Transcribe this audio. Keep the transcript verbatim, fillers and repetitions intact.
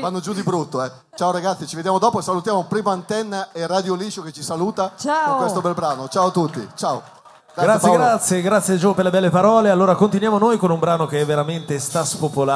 vanno giù di brutto. Eh. Ciao ragazzi, ci vediamo dopo. Salutiamo Prima Antenna e Radio Liscio che ci saluta Ciao. con questo bel brano. Ciao a tutti, ciao. Grazie, grazie, grazie Gio per le belle parole. Allora continuiamo noi con un brano che veramente sta spopolando.